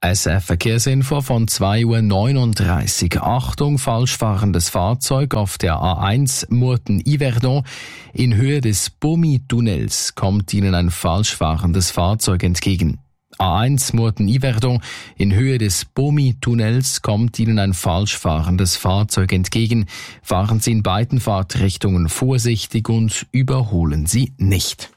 SF-Verkehrsinfo von 2:39 Uhr. Achtung, falsch fahrendes Fahrzeug auf der A1 Murten-Yverdon. In Höhe des Bomi-Tunnels kommt Ihnen ein falsch fahrendes Fahrzeug entgegen. A1 Murten-Yverdon. In Höhe des Bomi-Tunnels kommt Ihnen ein falsch fahrendes Fahrzeug entgegen. Fahren Sie in beiden Fahrtrichtungen vorsichtig und überholen Sie nicht.